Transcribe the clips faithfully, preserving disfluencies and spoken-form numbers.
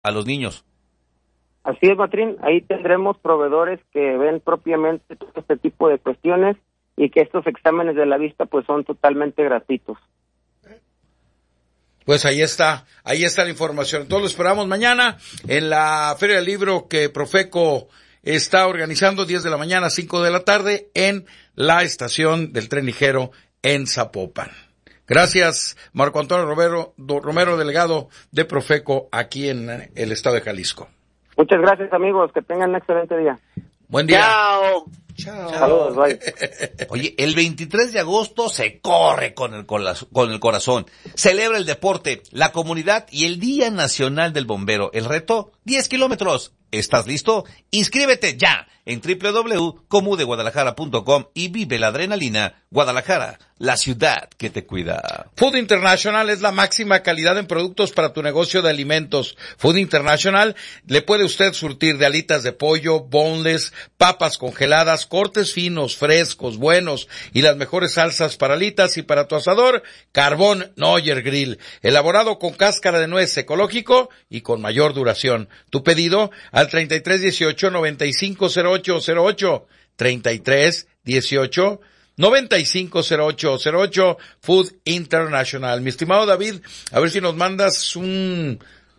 a los niños. Así es, Matrín, ahí tendremos proveedores que ven propiamente todo este tipo de cuestiones y que estos exámenes de la vista pues son totalmente gratuitos. Pues ahí está, ahí está la información. Entonces lo esperamos mañana en la Feria del Libro que Profeco está organizando, diez de la mañana, cinco de la tarde, en la estación del tren ligero en Zapopan. Gracias, Marco Antonio Romero, Romero, delegado de Profeco aquí en el estado de Jalisco. Muchas gracias, amigos, que tengan un excelente día. Buen día. Chao. Chao. Saludos, bye. Oye, el veintitrés de agosto se corre con el, con, la, con el corazón. Celebra el deporte, la comunidad y el Día Nacional del Bombero. El reto, diez kilómetros. ¿Estás listo? Inscríbete ya en doble u doble u doble u punto comu de guadalajara punto com y vive la adrenalina. Guadalajara, la ciudad que te cuida. Food International es la máxima calidad en productos para tu negocio de alimentos. Food International le puede usted surtir de alitas de pollo, boneless, papas congeladas, cortes finos, frescos, buenos y las mejores salsas para alitas y para tu asador, Carbón Noyer Grill, elaborado con cáscara de nuez, ecológico y con mayor duración. Tu pedido al treinta y tres dieciocho noventa y cinco cero ocho cero ocho, treinta y tres dieciocho noventa y cinco cero ocho cero ocho, Food International. Mi estimado David, a ver si nos mandas un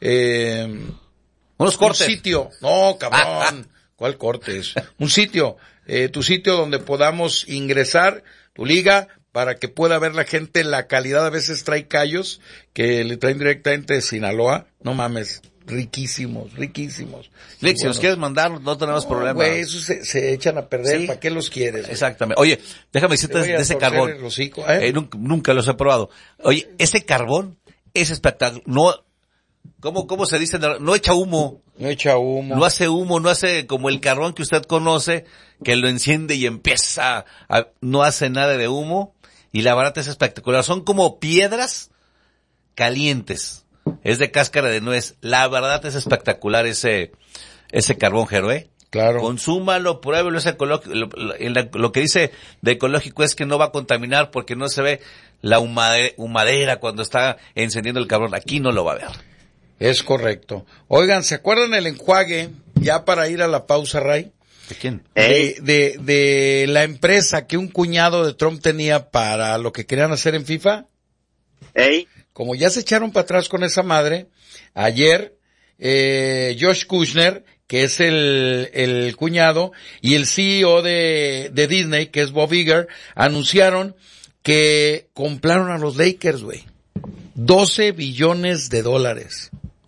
eh, unos cortes. Un sitio. No, cabrón. ¿Cuál cortes? Un sitio, eh, tu sitio donde podamos ingresar, tu liga, para que pueda ver la gente la calidad. A veces trae callos que le traen directamente de Sinaloa. No mames. Riquísimos, riquísimos. Lex, si los quieres mandar, no tenemos no, problema. Güey, esos se, se echan a perder. ¿Sí? ¿Para qué los quieres? Güey? Exactamente. Oye, déjame decirte de ese carbón. Hocico, ¿eh? Eh, nunca, nunca los he probado. Oye, ese carbón es espectacular. No, ¿cómo, cómo se dice? No echa humo. No echa humo. No hace humo, no hace como el carbón que usted conoce, que lo enciende y empieza a, no hace nada de humo. Y la verdad es espectacular. Son como piedras calientes. Es de cáscara de nuez. La verdad es espectacular ese ese carbón, Jero, ¿eh? Claro. Consúmalo, pruébelo. Ese ecológico, lo, lo, lo que dice de ecológico es que no va a contaminar porque no se ve la humade, humadera cuando está encendiendo el carbón. Aquí no lo va a ver. Es correcto. Oigan, ¿se acuerdan el enjuague? Ya para ir a la pausa, Ray. ¿De quién? De, de, de la empresa que un cuñado de Trump tenía para lo que querían hacer en FIFA. ¿Ey? Como ya se echaron para atrás con esa madre, ayer eh, Josh Kushner, que es el, el cuñado, y el C E O de, de Disney, que es Bob Iger, anunciaron que compraron a los Lakers, güey. doce billones de dólares.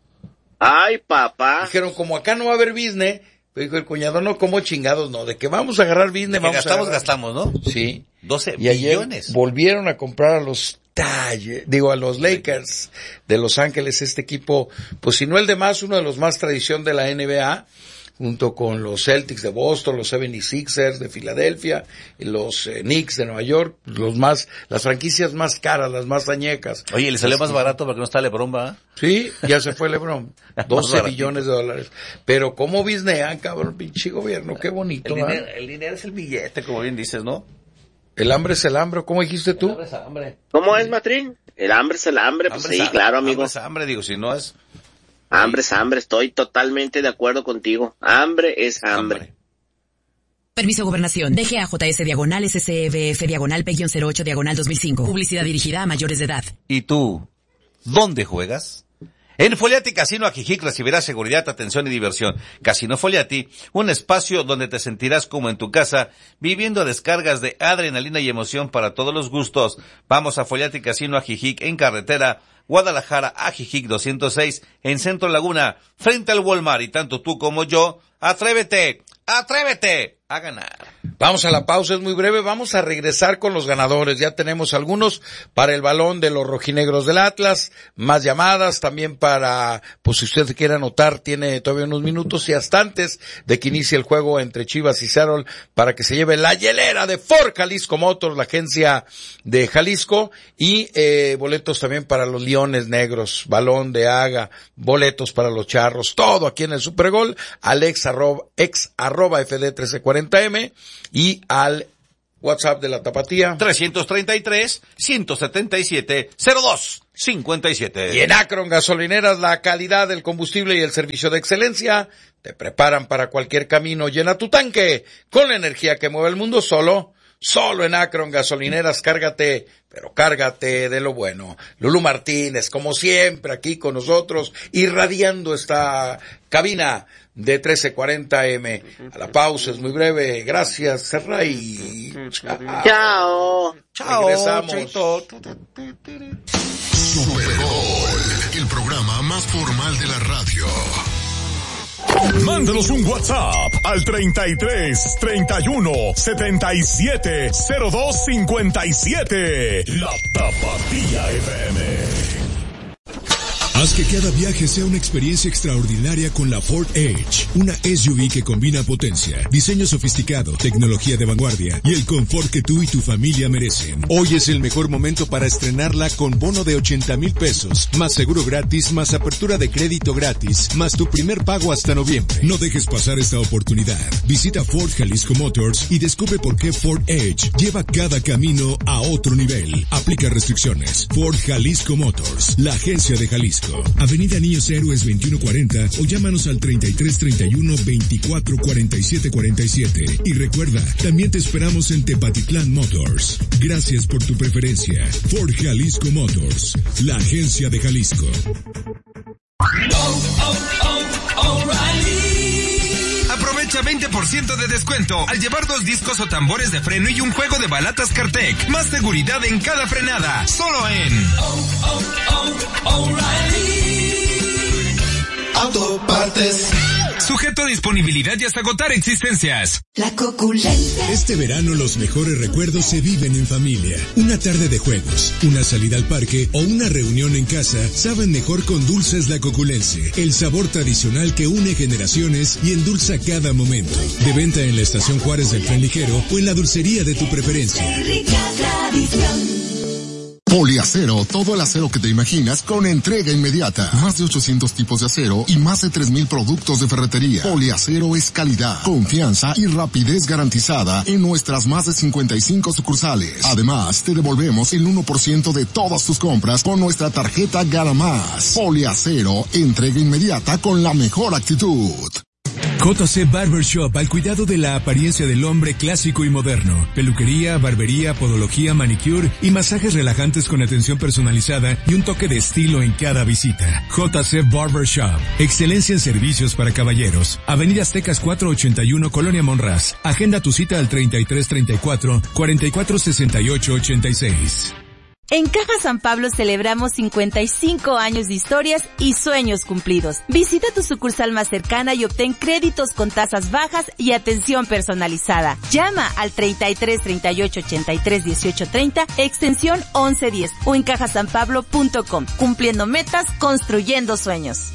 Ay, papá. Dijeron, como acá no va a haber business, dijo el cuñado, no, como chingados, no, de que vamos a agarrar business, vamos gastamos, a gastamos, ¿no? Sí. doce y ayer billones. Volvieron a comprar a los Talle, digo, a los Lakers de Los Ángeles, este equipo, pues si no el de más, uno de los más tradición de la N B A, junto con los Celtics de Boston, los setenta y seis ers de Filadelfia, y los eh, Knicks de Nueva York, los más, las franquicias más caras, las más dañekas. Oye, le salió más barato porque no está LeBron, ¿va? Sí, ya se fue LeBron. doce billones de dólares. Pero ¿cómo bisnean, cabrón, pinche gobierno? Qué bonito, el dinero, el dinero es el billete, como bien dices, ¿no? El hambre es el hambre, ¿cómo dijiste tú? El hambre es hambre. ¿Cómo es, Matrín? El hambre es el hambre, pues hambre sí, es, claro, amigo. Hambre es hambre, digo, si no es... Hambre es hambre, estoy totalmente de acuerdo contigo. Hambre es hambre. hambre. Permiso Gobernación. D G A J S diagonal S C B F diagonal P cero ocho diagonal dos mil cinco. Publicidad dirigida a mayores de edad. ¿Y tú? ¿Dónde juegas? En Foliati Casino Ajijic recibirás seguridad, atención y diversión. Casino Foliati, un espacio donde te sentirás como en tu casa, viviendo descargas de adrenalina y emoción para todos los gustos. Vamos a Foliati Casino Ajijic en carretera Guadalajara Ajijic doscientos seis en Centro Laguna, frente al Walmart. Y tanto tú como yo, atrévete, atrévete a ganar. Vamos a la pausa, es muy breve, vamos a regresar con los ganadores, ya tenemos algunos para el balón de los rojinegros del Atlas, más llamadas, también para, pues si usted quiere anotar, tiene todavía unos minutos y hasta antes de que inicie el juego entre Chivas y Seattle para que se lleve la hielera de Ford Jalisco Motors, la agencia de Jalisco, y eh, boletos también para los Leones Negros, balón de Haga, boletos para los Charros, todo aquí en el Supergol, al ex arroba, ex arroba F D trece cuarenta M, y al WhatsApp de la Tapatía. trescientos treinta y tres, ciento setenta y siete, cero dos cincuenta y siete. Y en Akron Gasolineras, la calidad del combustible y el servicio de excelencia te preparan para cualquier camino. Llena tu tanque con la energía que mueve el mundo solo, solo en Akron Gasolineras. Cárgate, pero cárgate de lo bueno. Lulú Martínez, como siempre, aquí con nosotros, irradiando esta cabina de trece cuarenta eme. A la pausa, es muy breve. Gracias, Serray. Chao. Chao. Regresamos. Super Gol, el programa más formal de la radio. Mándanos un WhatsApp al treinta y tres, treinta y uno, setenta y siete, cero dos cincuenta y siete. La Tapatía F M. Haz que cada viaje sea una experiencia extraordinaria con la Ford Edge, una S U V que combina potencia, diseño sofisticado, tecnología de vanguardia y el confort que tú y tu familia merecen. Hoy es el mejor momento para estrenarla con bono de ochenta mil pesos, más seguro gratis, más apertura de crédito gratis, más tu primer pago hasta noviembre. No dejes pasar esta oportunidad. Visita Ford Jalisco Motors y descubre por qué Ford Edge lleva cada camino a otro nivel. Aplica restricciones. Ford Jalisco Motors, la agencia de Jalisco. Avenida Niños Héroes veintiuno cuarenta o llámanos al treinta y tres, treinta y uno, veinticuatro, cuarenta y siete, cuarenta y siete. Y recuerda, también te esperamos en Tepatitlán Motors. Gracias por tu preferencia. Ford Jalisco Motors, la agencia de Jalisco. Oh, oh, oh, O'Reilly. Aprovecha veinte por ciento de descuento al llevar dos discos o tambores de freno y un juego de balatas Cartec. Más seguridad en cada frenada. Solo en oh, oh, oh, O'Reilly Auto Partes. Sujeto a disponibilidad y hasta agotar existencias. La Coculense. Este verano los mejores recuerdos se viven en familia. Una tarde de juegos, una salida al parque o una reunión en casa saben mejor con Dulces La Coculense. El sabor tradicional que une generaciones y endulza cada momento. De venta en la Estación Juárez del Tren Ligero o en la dulcería de tu preferencia. Poliacero, todo el acero que te imaginas con entrega inmediata. Más de ochocientos tipos de acero y más de tres mil productos de ferretería. Poliacero es calidad, confianza y rapidez garantizada en nuestras más de cincuenta y cinco sucursales. Además, te devolvemos el uno por ciento de todas tus compras con nuestra tarjeta Gana Más. Poliacero, entrega inmediata con la mejor actitud. J C Barbershop, al cuidado de la apariencia del hombre clásico y moderno. Peluquería, barbería, podología, manicure y masajes relajantes con atención personalizada y un toque de estilo en cada visita. J C Barbershop, excelencia en servicios para caballeros. Avenida Aztecas cuatrocientos ochenta y uno, Colonia Monraz. Agenda tu cita al treinta y tres, treinta y cuatro, cuarenta y cuatro, sesenta y ocho, ochenta y seis. En Caja San Pablo celebramos cincuenta y cinco años de historias y sueños cumplidos. Visita tu sucursal más cercana y obtén créditos con tasas bajas y atención personalizada. Llama al treinta y tres, treinta y ocho, ochenta y tres, dieciocho, treinta, extensión once diez o en caja san pablo punto com. Cumpliendo metas, construyendo sueños.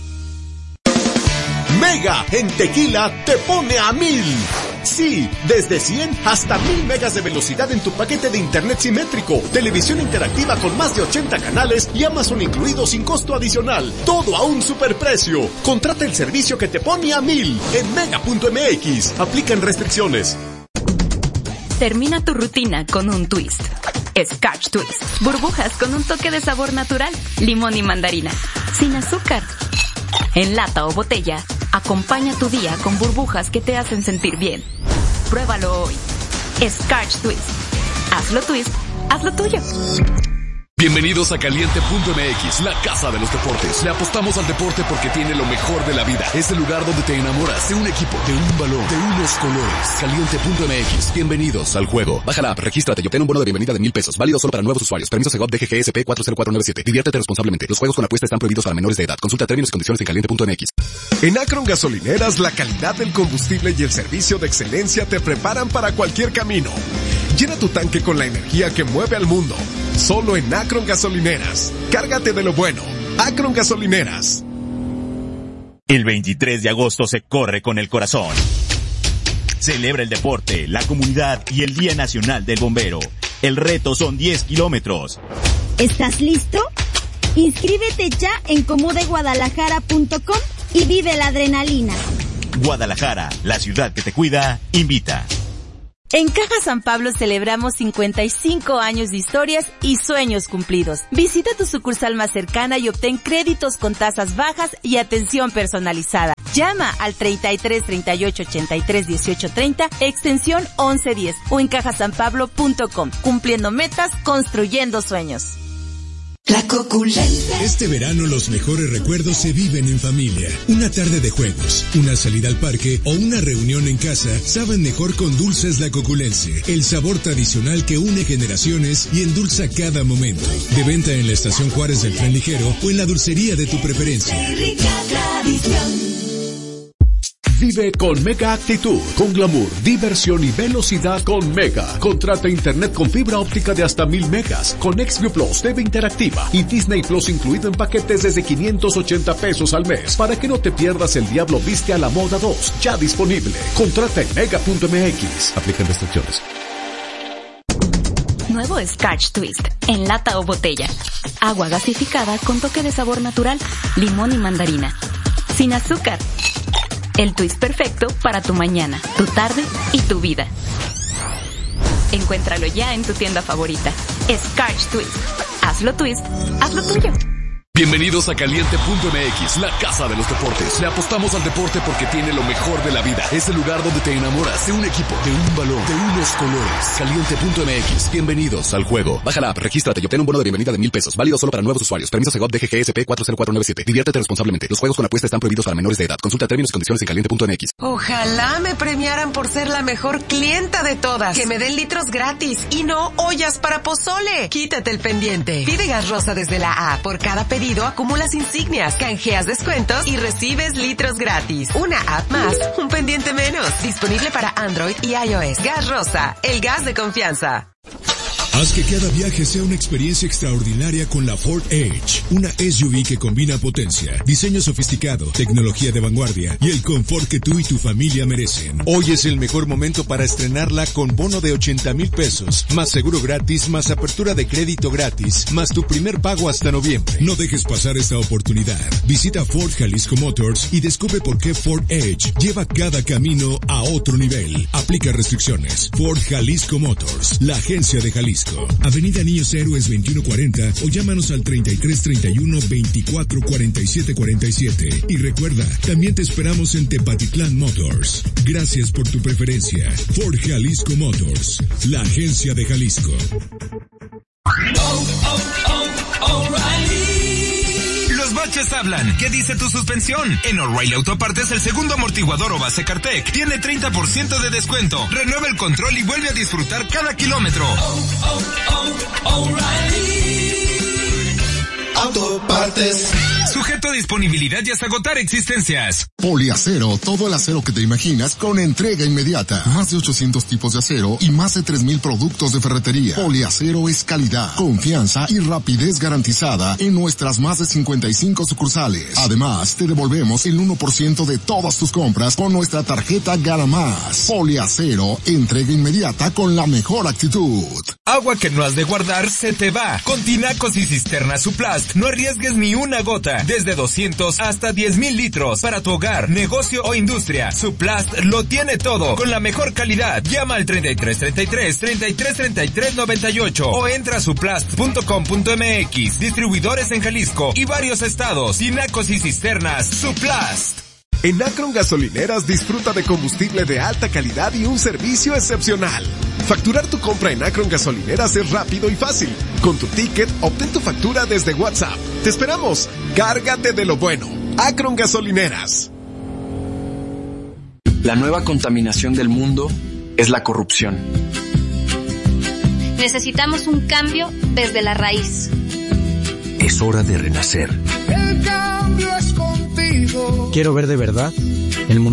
Mega en Tequila te pone a mil. Sí, desde cien hasta mil megas de velocidad en tu paquete de internet simétrico, televisión interactiva con más de ochenta canales y Amazon incluido sin costo adicional. Todo a un superprecio. Contrata el servicio que te pone a mil en mega punto m x. Aplican restricciones. Termina tu rutina con un twist. Scotch Twist. Burbujas con un toque de sabor natural. Limón y mandarina. Sin azúcar. En lata o botella, acompaña tu día con burbujas que te hacen sentir bien. Pruébalo hoy. Scotch Twist. Hazlo twist, hazlo tuyo. Bienvenidos a Caliente punto m x, la casa de los deportes. Le apostamos al deporte porque tiene lo mejor de la vida. Es el lugar donde te enamoras de un equipo, de un balón, de unos colores. Caliente punto m x. Bienvenidos al juego. Baja la app, regístrate y obtén un bono de bienvenida de mil pesos. Válido solo para nuevos usuarios. Permiso Segov D G G S P cuatro cero cuatro nueve siete. Diviértete responsablemente. Los juegos con apuesta están prohibidos para menores de edad. Consulta términos y condiciones en caliente punto m x. En Akron Gasolineras, la calidad del combustible y el servicio de excelencia te preparan para cualquier camino. Llena tu tanque con la energía que mueve al mundo. Solo en Akron Gasolineras. Cárgate de lo bueno. Akron Gasolineras. El veintitrés de agosto se corre con el corazón. Celebra el deporte, la comunidad y el Día Nacional del Bombero. El reto son diez kilómetros. ¿Estás listo? Inscríbete ya en comude guadalajara punto com y vive la adrenalina. Guadalajara, la ciudad que te cuida, invita. En Caja San Pablo celebramos cincuenta y cinco años de historias y sueños cumplidos. Visita tu sucursal más cercana y obtén créditos con tasas bajas y atención personalizada. Llama al treinta y tres, treinta y ocho, ochenta y tres, dieciocho, treinta, extensión once diez o en caja san pablo punto com. Cumpliendo metas, construyendo sueños. La Coculenta. Este verano los mejores recuerdos se viven en familia. Una tarde de juegos, una salida al parque o una reunión en casa saben mejor con Dulces La Coculense. El sabor tradicional que une generaciones y endulza cada momento. De venta en la Estación Juárez del Tren Ligero o en la dulcería de tu preferencia. Vive con Mega Actitud, con glamour, diversión y velocidad con Mega. Contrata internet con fibra óptica de hasta mil megas, con XView Plus, T V interactiva y Disney Plus incluido en paquetes desde quinientos ochenta pesos al mes. Para que no te pierdas El Diablo Viste a la Moda dos, ya disponible. Contrata en mega punto m x. Aplican restricciones. Nuevo Scotch Twist, en lata o botella. Agua gasificada con toque de sabor natural, limón y mandarina. Sin azúcar. El twist perfecto para tu mañana, tu tarde y tu vida. Encuéntralo ya en tu tienda favorita. Scotch Twist. Hazlo twist, hazlo tuyo. Bienvenidos a Caliente punto m x, la casa de los deportes. Le apostamos al deporte porque tiene lo mejor de la vida. Es el lugar donde te enamoras de un equipo, de un balón, de unos colores. Caliente punto m x, bienvenidos al juego. Baja la app, regístrate y obtén un bono de bienvenida de mil pesos. Válido solo para nuevos usuarios. Permiso Segov D G G S P cuatro cero cuatro nueve siete. Diviértete responsablemente. Los juegos con apuesta están prohibidos para menores de edad. Consulta términos y condiciones en caliente punto m x. Ojalá me premiaran por ser la mejor clienta de todas. Que me den litros gratis y no ollas para pozole. Quítate el pendiente. Pide Gas Rosa desde la A. Por cada pedido acumulas insignias, canjeas descuentos y recibes litros gratis. Una app más, un pendiente menos. Disponible para Android y iOS. Gas Rosa, el gas de confianza. Haz que cada viaje sea una experiencia extraordinaria con la Ford Edge, una S U V que combina potencia, diseño sofisticado, tecnología de vanguardia y el confort que tú y tu familia merecen. Hoy es el mejor momento para estrenarla con bono de ochenta mil pesos, más seguro gratis, más apertura de crédito gratis, más tu primer pago hasta noviembre. No dejes pasar esta oportunidad. Visita Ford Jalisco Motors y descubre por qué Ford Edge lleva cada camino a otro nivel. Aplica restricciones. Ford Jalisco Motors, la agencia de Jalisco. Avenida Niños Héroes veintiuno cuarenta o llámanos al treinta y tres, treinta y uno, veinticuatro, cuarenta y siete, cuarenta y siete. Y recuerda, también te esperamos en Tepatitlán Motors. Gracias por tu preferencia. Ford Jalisco Motors, la agencia de Jalisco. Oh, oh, oh, O'Reilly. Los baches hablan. ¿Qué dice tu suspensión? En O'Reilly Autopartes el segundo amortiguador o base Cartec tiene treinta por ciento de descuento. Renueva el control y vuelve a disfrutar cada kilómetro. Oh, oh, oh, O'Reilly Autopartes. Sujeto a disponibilidad y hasta agotar existencias. Poliacero, todo el acero que te imaginas con entrega inmediata. Más de ochocientos tipos de acero y más de tres mil productos de ferretería. Poliacero es calidad, confianza y rapidez garantizada en nuestras más de cincuenta y cinco sucursales. Además, te devolvemos el uno por ciento de todas tus compras con nuestra tarjeta Gana Más. Poliacero, entrega inmediata con la mejor actitud. Agua que no has de guardar se te va. Con tinacos y cisternas Suplast, no arriesgues ni una gota. Desde doscientos hasta diez mil litros para tu hogar, negocio o industria. Suplast lo tiene todo con la mejor calidad. Llama al treinta y tres, treinta y tres, treinta y tres, treinta y tres, noventa y ocho o entra a suplast punto com punto m x. Distribuidores en Jalisco y varios estados. Tinacos y cisternas Suplast. En Akron Gasolineras disfruta de combustible de alta calidad y un servicio excepcional. Facturar tu compra en Akron Gasolineras es rápido y fácil. Con tu ticket, obtén tu factura desde WhatsApp. ¡Te esperamos! Cárgate de lo bueno. Akron Gasolineras. La nueva contaminación del mundo es la corrupción. Necesitamos un cambio desde la raíz. Es hora de renacer. El cambio es contigo. Quiero ver de verdad el mundo.